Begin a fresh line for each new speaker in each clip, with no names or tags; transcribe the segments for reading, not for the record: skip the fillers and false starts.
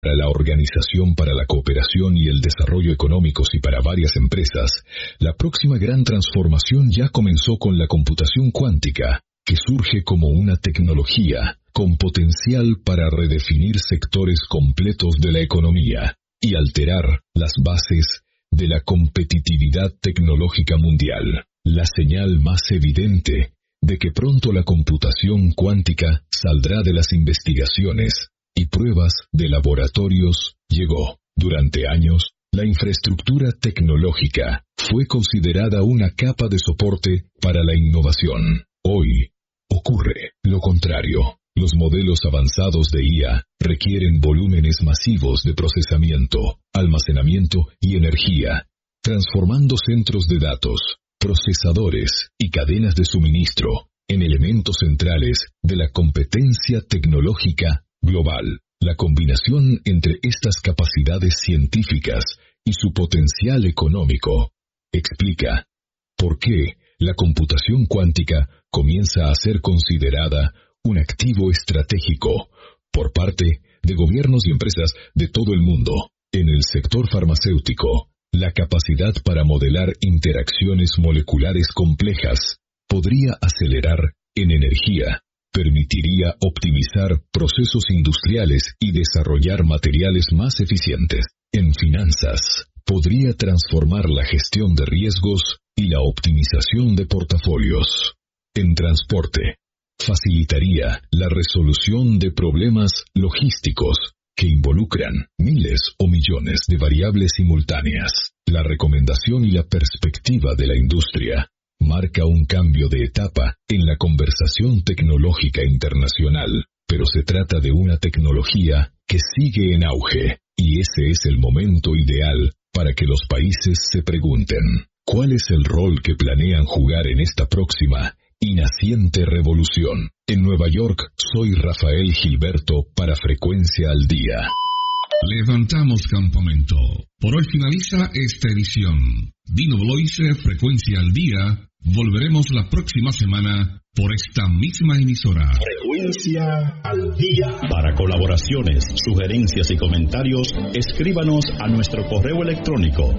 Para la Organización para la Cooperación y el Desarrollo Económicos y para varias empresas, la próxima gran transformación ya comenzó con la computación cuántica, que surge como una tecnología con potencial para redefinir sectores completos de la economía y alterar las bases de la competitividad tecnológica mundial. La señal más evidente de que pronto la computación cuántica saldrá de las investigaciones y pruebas de laboratorios llegó. Durante años, la infraestructura tecnológica fue considerada una capa de soporte para la innovación. Hoy ocurre lo contrario. Los modelos avanzados de IA requieren volúmenes masivos de procesamiento, almacenamiento y energía, transformando centros de datos, procesadores y cadenas de suministro en elementos centrales de la competencia tecnológica global. La combinación entre estas capacidades científicas y su potencial económico explica por qué la computación cuántica comienza a ser considerada un activo estratégico por parte de gobiernos y empresas de todo el mundo. En el sector farmacéutico, la capacidad para modelar interacciones moleculares complejas podría acelerar en energía, permitiría optimizar procesos industriales y desarrollar materiales más eficientes. En finanzas, podría transformar la gestión de riesgos y la optimización de portafolios. En transporte, facilitaría la resolución de problemas logísticos que involucran miles o millones de variables simultáneas. La recomendación y la perspectiva de la industria marca un cambio de etapa en la conversación tecnológica internacional, pero se trata de una tecnología que sigue en auge, y ese es el momento ideal para que los países se pregunten, ¿cuál es el rol que planean jugar en esta próxima y naciente revolución? En Nueva York, soy Rafael Gilberto para Frecuencia al Día.
Levantamos campamento. Por hoy finaliza esta edición. Dino Bloise, Frecuencia al Día. Volveremos la próxima semana por esta misma emisora.
Frecuencia al Día.
Para colaboraciones, sugerencias y comentarios, escríbanos a nuestro correo electrónico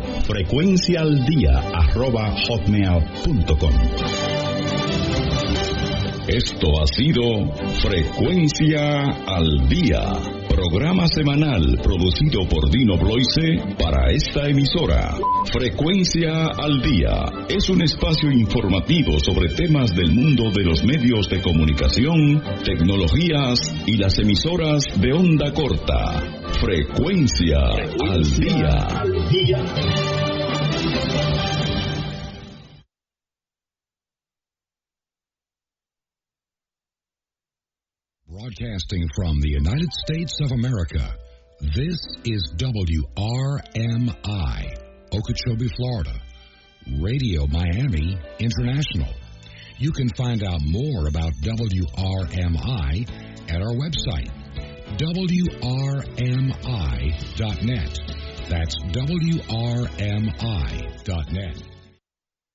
frecuenciaaldia@hotmail.com. Esto ha sido Frecuencia al Día, programa semanal producido por Dino Bloise para esta emisora. Frecuencia al Día es un espacio informativo sobre temas del mundo de los medios de comunicación, tecnologías y las emisoras de onda corta. Frecuencia al Día.
Broadcasting from the United States of America, this is WRMI, Okeechobee, Florida, Radio Miami International. You can find out more about WRMI at our website, WRMI.net. That's WRMI.net.